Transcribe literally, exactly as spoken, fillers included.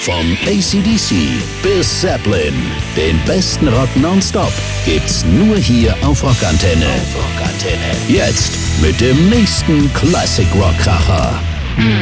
Vom A C D C bis Zeppelin. Den besten Rock nonstop gibt's nur hier auf Rockantenne. Auf Rockantenne. Jetzt mit dem nächsten Classic Rock Kracher.